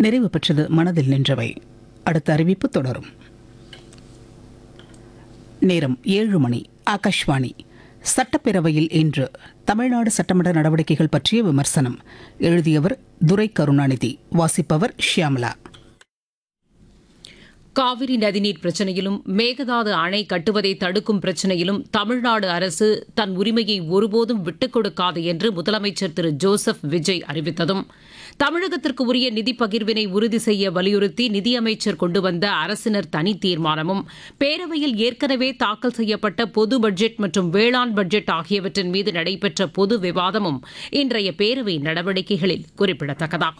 நிறைவு பெற்றது மனதில் நின்றவை. அடுத்த அறிவிப்பு தொடரும். நேரம் 7 மணி. ஆகாஷ்வாணி. சட்டப்பேரவையில் இன்று தமிழ்நாடு சட்டமன்ற நடவடிக்கைகள் பற்றிய விமர்சனம். எழுதியவர் துரை கருணாநிதி. வாசிப்பவர் ஷியாமலா. காவிரி நதிநீர் பிரச்சினையிலும் மேகதாது அணை கட்டுவதை தடுக்கும் பிரச்சினையிலும் தமிழ்நாடு அரசு தன் உரிமையை ஒருபோதும் விட்டுக் கொடுக்காது என்று முதலமைச்சர் திரு ஜோசப் விஜய் அறிவித்ததும், தமிழகத்திற்கு உரிய நிதி பகிர்வினை உறுதி செய்ய வலியுறுத்தி நிதியமைச்சர் கொண்டு வந்த அரசினர் தனி தீர்மானமும், பேரவையில் ஏற்கனவே தாக்கல் செய்யப்பட்ட பொது பட்ஜெட் மற்றும் வேளாண் பட்ஜெட் ஆகியவற்றின் மீது நடைபெற்ற பொது விவாதமும் இன்றைய பேரவை நடவடிக்கைகளில் குறிப்பிடத்தக்கதாகும்.